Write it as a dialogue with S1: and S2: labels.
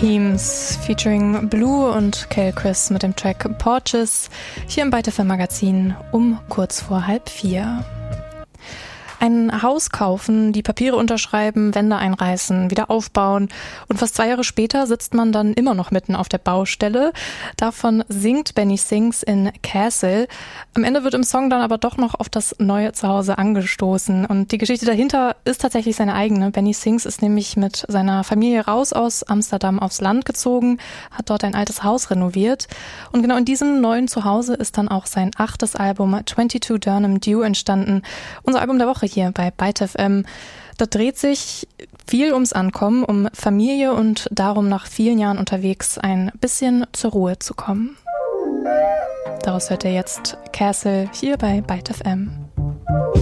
S1: Heems featuring Blue und Kel Chris mit dem Track Porches hier im Byte FM Magazin um kurz vor 3:30. Ein Haus kaufen, die Papiere unterschreiben, Wände einreißen, wieder aufbauen und fast 2 Jahre später sitzt man dann immer noch mitten auf der Baustelle. Davon singt Benny Sings in Castle. Am Ende wird im Song dann aber doch noch auf das neue Zuhause angestoßen und die Geschichte dahinter ist tatsächlich seine eigene. Benny Sings ist nämlich mit seiner Familie raus aus Amsterdam aufs Land gezogen, hat dort ein altes Haus renoviert und genau in diesem neuen Zuhause ist dann auch sein 8. Album 22 Durham Dew entstanden. Unser Album der Woche hier bei Byte FM. Da dreht sich viel ums Ankommen, um Familie und darum, nach vielen Jahren unterwegs ein bisschen zur Ruhe zu kommen. Daraus hört ihr jetzt Castle hier bei Byte FM.